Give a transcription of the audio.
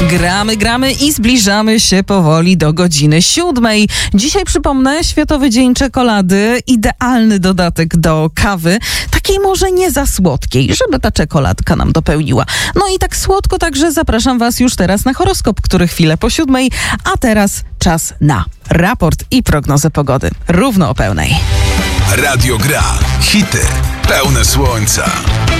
Gramy i zbliżamy się powoli do godziny 7. Dzisiaj przypomnę, Światowy Dzień Czekolady. Idealny dodatek do kawy. Takiej może nie za słodkiej, żeby ta czekoladka nam dopełniła. No i tak słodko, także zapraszam Was już teraz na horoskop, który chwilę po 7. A teraz czas na raport i prognozę pogody. Równo o pełnej. Radio Gra. Hity pełne słońca.